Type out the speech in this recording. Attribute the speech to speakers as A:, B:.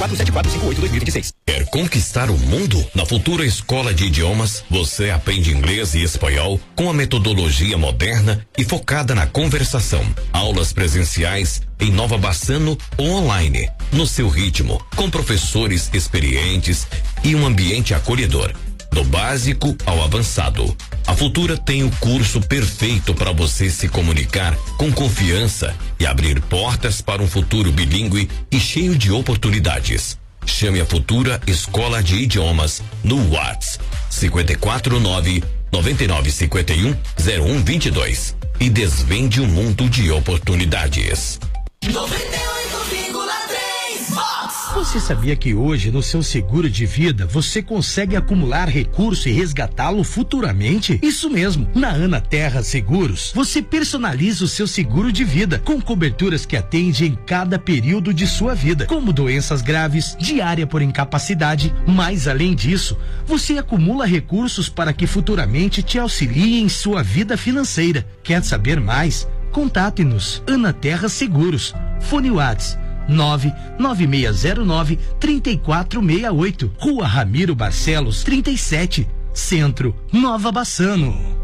A: 47458-2026.
B: Quer conquistar o mundo? Na Futura Escola de Idiomas, você aprende inglês e espanhol com a metodologia moderna e focada na conversação. Aulas presenciais em Nova Bassano ou online, no seu ritmo, com professores experientes e um ambiente acolhedor. Do básico ao avançado, a Futura tem o curso perfeito para você se comunicar com confiança e abrir portas para um futuro bilíngue e cheio de oportunidades. Chame a Futura Escola de Idiomas no WhatsApp 549-9951-0122 e desvende um mundo de oportunidades.
C: 98,3 Vox.
D: Você sabia que hoje no seu seguro de vida você consegue acumular recurso e resgatá-lo futuramente? Isso mesmo, na Ana Terra Seguros, você personaliza o seu seguro de vida com coberturas que atendem em cada período de sua vida, como doenças graves, diária por incapacidade, mas além disso, você acumula recursos para que futuramente te auxilie em sua vida financeira. Quer saber mais? Contate-nos, Ana Terra Seguros. Fone WhatsApp 99609-3468, Rua Ramiro Barcelos 37, Centro, Nova Bassano.